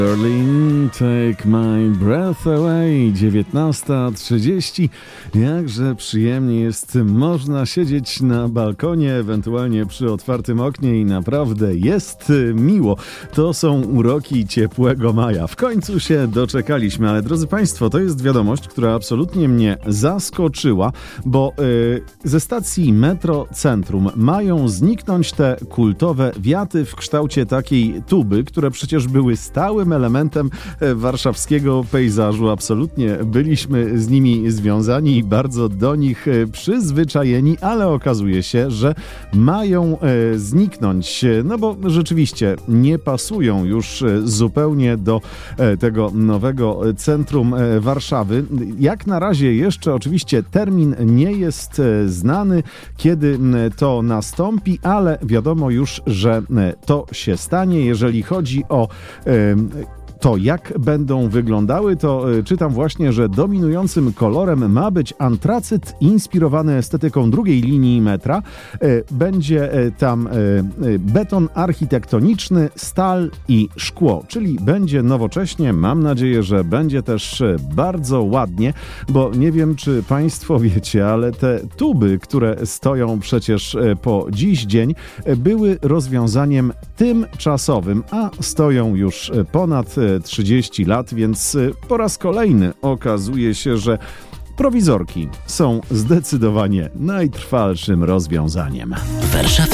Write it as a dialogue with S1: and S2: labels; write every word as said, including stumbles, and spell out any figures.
S1: Berlin, Take My Breath Away, dziewiętnasta trzydzieści. Jakże przyjemnie jest, można siedzieć na balkonie, ewentualnie przy otwartym oknie i naprawdę jest miło. To są uroki ciepłego maja. W końcu się doczekaliśmy, ale drodzy Państwo, to jest wiadomość, która absolutnie mnie zaskoczyła, bo yy, ze stacji Metro Centrum mają zniknąć te kultowe wiaty w kształcie takiej tuby, które przecież były stałym elementem warszawskiego pejzażu. Absolutnie byliśmy z nimi związani i bardzo do nich przyzwyczajeni, ale okazuje się, że mają zniknąć, no bo rzeczywiście nie pasują już zupełnie do tego nowego centrum Warszawy. Jak na razie jeszcze oczywiście termin nie jest znany, kiedy to nastąpi, ale wiadomo już, że to się stanie. Jeżeli chodzi o to, jak będą wyglądały, to y, czytam właśnie, że dominującym kolorem ma być antracyt inspirowany estetyką drugiej linii metra. Y, będzie y, tam y, y, beton architektoniczny, stal i szkło, czyli będzie nowocześnie. Mam nadzieję, że będzie też y, bardzo ładnie, bo nie wiem, czy Państwo wiecie, ale te tuby, które stoją przecież y, po dziś dzień, y, były rozwiązaniem tymczasowym, a stoją już y, ponad y, trzydzieści lat, więc po raz kolejny okazuje się, że prowizorki są zdecydowanie najtrwalszym rozwiązaniem.